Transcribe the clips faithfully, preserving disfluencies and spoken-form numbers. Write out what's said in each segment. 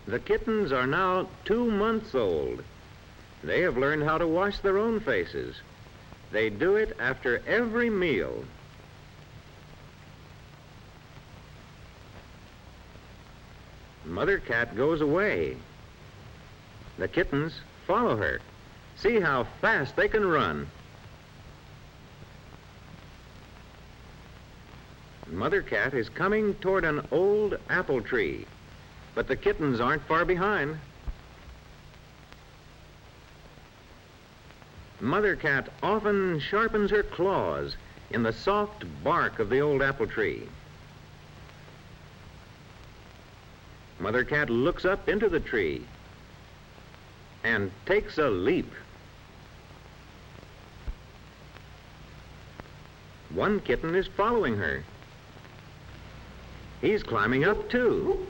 The kittens are now two months old. They have learned how to wash their own faces. They do it after every meal. Mother cat goes away. The kittens follow her. See how fast they can run. Mother cat is coming toward an old apple tree, but the kittens aren't far behind. Mother cat often sharpens her claws in the soft bark of the old apple tree. Mother cat looks up into the tree and takes a leap. One kitten is following her. He's climbing up too.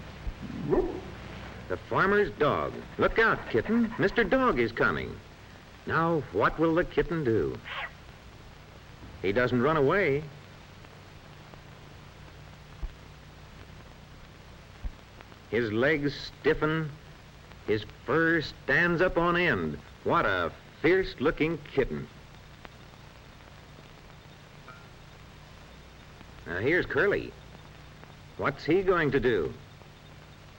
The farmer's dog. Look out, kitten. Mister Dog is coming. Now, what will the kitten do? He doesn't run away. His legs stiffen. His fur stands up on end. What a fierce-looking kitten. Now, here's Curly. What's he going to do?